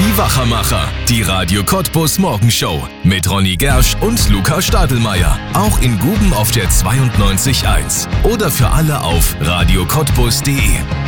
Die Wachermacher, die Radio Cottbus Morgenshow mit Ronny Gersch und Luca Stadelmeier. Auch in Guben auf der 92.1 oder für alle auf radiocottbus.de.